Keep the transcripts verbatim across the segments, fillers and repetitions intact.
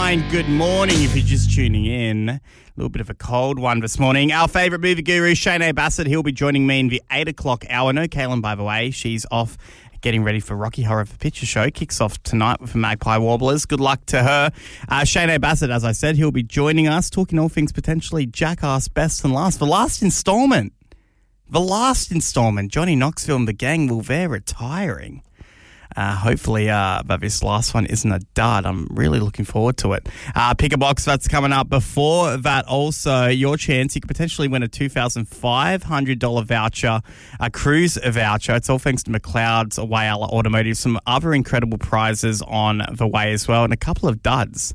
nine. Good morning if you're just tuning in. A little bit of a cold one this morning. Our favourite movie guru, Shane Bassett, he'll be joining me in the eight o'clock hour. No Kaylin, by the way. She's off getting ready for Rocky Horror Picture Show. Kicks off tonight with the Magpie Warblers. Good luck to her. Uh, Shane Bassett, as I said, he'll be joining us, talking all things potentially Jackass Best and Last. The last instalment. The last instalment. Johnny Knoxville and the gang, well, they're retiring. Uh, hopefully, uh, but this last one isn't a dud. I'm really looking forward to it. Uh, pick a box, that's coming up. Before that, also, your chance, you could potentially win a two thousand five hundred dollars voucher, a cruise voucher. It's all thanks to McLeod's Whyalla Automotive. Some other incredible prizes on the way as well, and a couple of duds.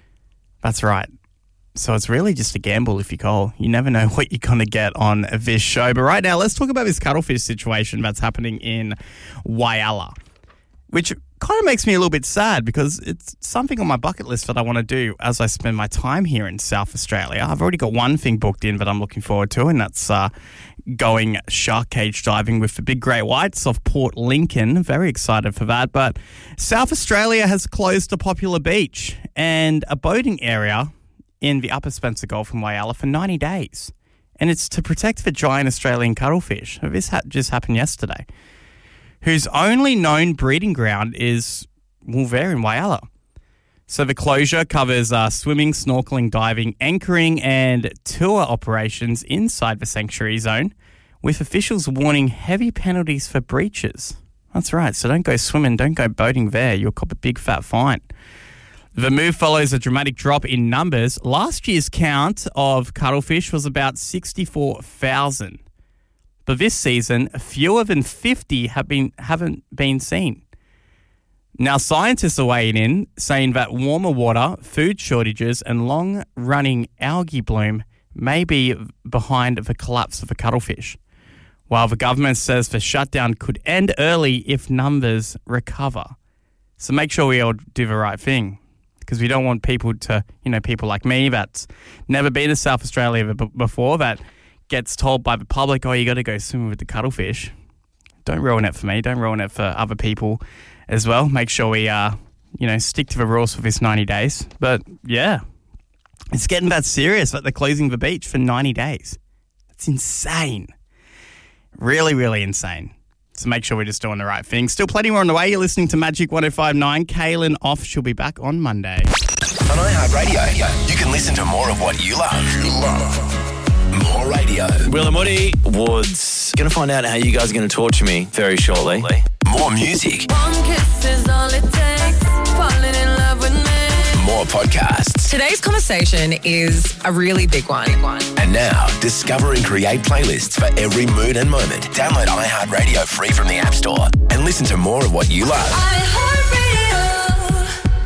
That's right. So it's really just a gamble if you call. You never know what you're going to get on this show. But right now, let's talk about this cuttlefish situation that's happening in Whyalla, which kind of makes me a little bit sad because it's something on my bucket list that I want to do as I spend my time here in South Australia. I've already got one thing booked in that I'm looking forward to, and that's uh, going shark cage diving with the big great whites off Port Lincoln. Very excited for that. But South Australia has closed a popular beach and a boating area in the Upper Spencer Gulf in Whyalla for ninety days. And it's to protect the giant Australian cuttlefish. This ha- just happened yesterday, whose only known breeding ground is, well, there in Whyalla. So the closure covers uh, swimming, snorkeling, diving, anchoring and tour operations inside the sanctuary zone, with officials warning heavy penalties for breaches. That's right, so don't go swimming, don't go boating there. You'll cop a big fat fine. The move follows a dramatic drop in numbers. Last year's count of cuttlefish was about sixty-four thousand. But this season, fewer than fifty have been, haven't been seen. Now, scientists are weighing in, saying that warmer water, food shortages and long-running algae bloom may be behind the collapse of the cuttlefish, while the government says the shutdown could end early if numbers recover. So make sure we all do the right thing, because we don't want people to, you know, people like me that's never been to South Australia before, that gets told by the public, oh, you got to go swimming with the cuttlefish. Don't ruin it for me. Don't ruin it for other people as well. Make sure we, uh, you know, stick to the rules for this ninety days. But, yeah, it's getting that serious that they're closing the beach for ninety days. That's insane. Really, really insane. So make sure we're just doing the right thing. Still plenty more on the way. You're listening to Magic one oh five point nine. Kaylin off. She'll be back on Monday. On iHeartRadio, you can listen to more of what you love. You love. More radio. Will and Woody Woods. Going to find out how you guys are going to torture me very shortly. More music. One kiss is all it takes. Falling in love with me. More podcasts. Today's conversation is a really big one. Big one. And now, discover and create playlists for every mood and moment. Download iHeartRadio free from the App Store and listen to more of what you love. iHeartRadio.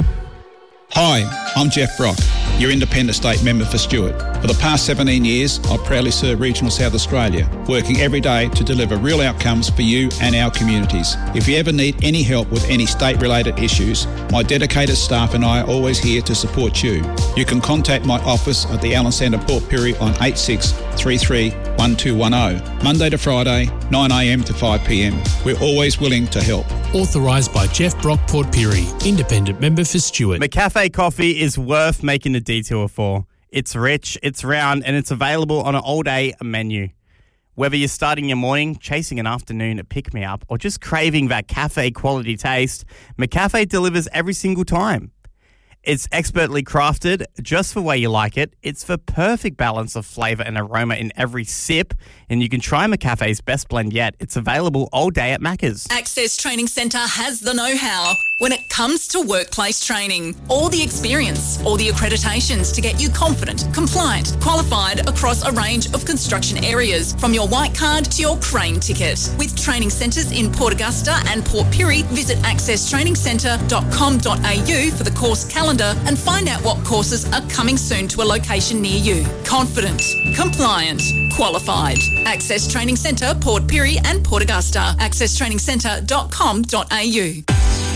Hi, I'm Jeff Brock, your independent state member for Stuart. For the past seventeen years, I've proudly served regional South Australia, working every day to deliver real outcomes for you and our communities. If you ever need any help with any state-related issues, my dedicated staff and I are always here to support you. You can contact my office at the Allen Centre Port Pirie on eight six three three one two one zero, Monday to Friday, nine a m to five p m. We're always willing to help. Authorised by Jeff Brock, Port Pirie, independent member for Stuart. McCafe coffee is worth making a detour for. It's rich, it's round, and it's available on an all-day menu. Whether you're starting your morning, chasing an afternoon at pick-me-up, or just craving that cafe-quality taste, McCafe delivers every single time. It's expertly crafted just the way you like it. It's the perfect balance of flavour and aroma in every sip, and you can try McCafe's best blend yet. It's available all day at Macca's. Access Training Centre has the know-how when it comes to workplace training. All the experience, all the accreditations to get you confident, compliant, qualified across a range of construction areas, from your white card to your crane ticket. With training centres in Port Augusta and Port Pirie, visit access training centre dot com dot a u for the course calendar and find out what courses are coming soon to a location near you. Confident, compliant, qualified. Access Training Centre, Port Pirie and Port Augusta. access training centre dot com dot a u.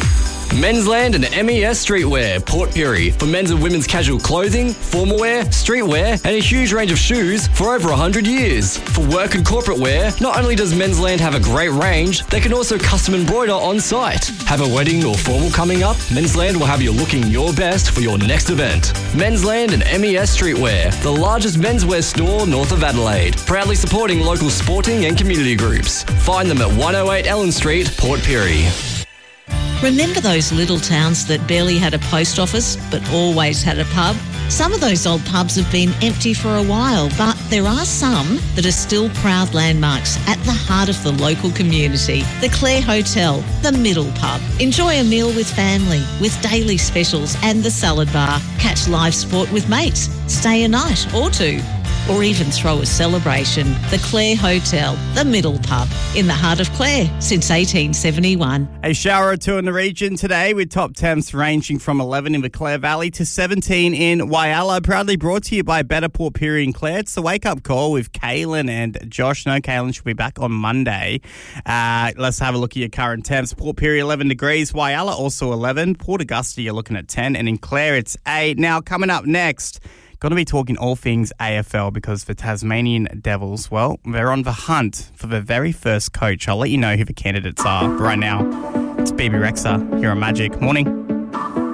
Mensland and M E S Streetwear, Port Pirie, for men's and women's casual clothing, formal wear, streetwear, and a huge range of shoes for over one hundred years. For work and corporate wear, not only does Mensland have a great range, they can also custom embroider on site. Have a wedding or formal coming up? Mensland will have you looking your best for your next event. Mensland and M E S Streetwear, the largest menswear store north of Adelaide, proudly supporting local sporting and community groups. Find them at one oh eight Ellen Street, Port Pirie. Remember those little towns that barely had a post office but always had a pub? Some of those old pubs have been empty for a while, but there are some that are still proud landmarks at the heart of the local community. The Clare Hotel, the Middle Pub. Enjoy a meal with family, with daily specials and the salad bar. Catch live sport with mates. Stay a night or two. Or even throw a celebration. The Clare Hotel, the Middle Pub, in the heart of Clare since eighteen seventy-one. A shower or two in the region today with top temps ranging from eleven in the Clare Valley to seventeen in Whyalla. Proudly brought to you by Better Port Pirie and Clare. It's the wake-up call with Kaylin and Josh. No, Kaylin should be back on Monday. Uh, let's have a look at your current temps. Port Pirie, eleven degrees. Whyalla, also eleven. Port Augusta, you're looking at ten. And in Clare, it's eight. Now, coming up next, going to be talking all things A F L because the Tasmanian Devils, well, they're on the hunt for the very first coach. I'll let you know who the candidates are right now. It's B B Rexa here on Magic. Morning.